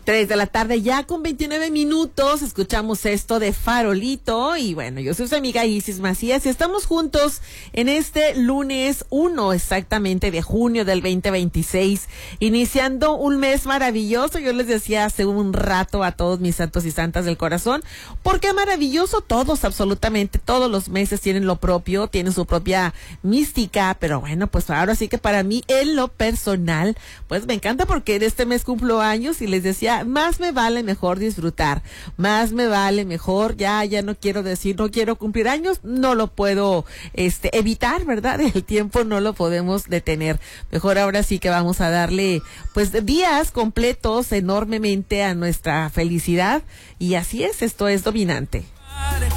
3 de la tarde, ya con 29 minutos, escuchamos esto de Farolito. Y bueno, yo soy su amiga Isis Macías y estamos juntos en este lunes 1 exactamente de junio del 2026, iniciando un mes maravilloso. Yo les decía hace un rato a todos mis santos y santas del corazón, porque maravilloso todos, absolutamente todos los meses tienen lo propio, tienen su propia mística, pero bueno, pues ahora sí que para mí, en lo personal, pues me encanta porque en este mes cumplo años y les decía, más me vale mejor disfrutar, más me vale mejor, ya no quiero decir, no quiero cumplir años, no lo puedo evitar, ¿verdad? El tiempo no lo podemos detener. Mejor ahora sí que vamos a darle pues días completos enormemente a nuestra felicidad, y así es, esto es Dominante.